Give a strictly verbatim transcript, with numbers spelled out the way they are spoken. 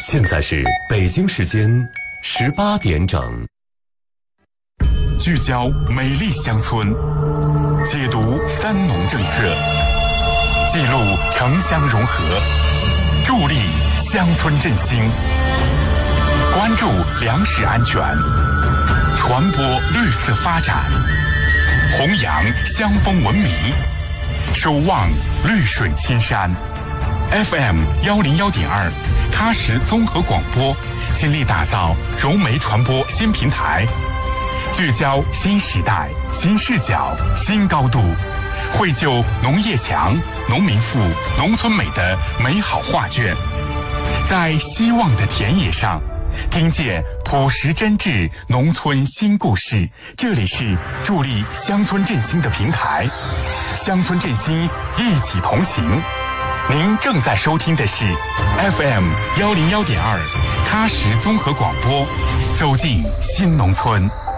现在是北京时间十八点整。 聚焦美丽乡村，解读三农政策，记录城乡融合，助力乡村振兴，关注粮食安全，传播绿色发展，弘扬乡风文明，守望绿水青山。F M 幺零幺点二，喀什综合广播倾力打造融媒传播新平台，聚焦新时代、新视角、新高度，绘就农业强、农民富、农村美的美好画卷。在希望的田野上，听见朴实真挚农村新故事。这里是助力乡村振兴的平台，乡村振兴一起同行。您正在收听的是 F M 幺零幺点二，喀什综合广播，走进新农村。